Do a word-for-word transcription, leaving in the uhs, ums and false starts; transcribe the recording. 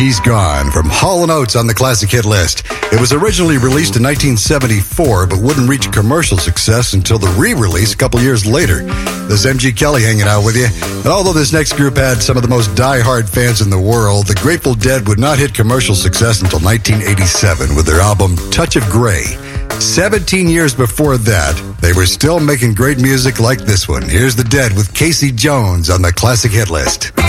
She's Gone from Hall and Oates on the classic hit list. It was originally released in nineteen seventy-four, but wouldn't reach commercial success until the re-release a couple years later. This is M G Kelly hanging out with you. And although this next group had some of the most die-hard fans in the world, the Grateful Dead would not hit commercial success until nineteen eighty-seven with their album Touch of Grey. seventeen years before that, they were still making great music like this one. Here's the Dead with Casey Jones on the classic hit list.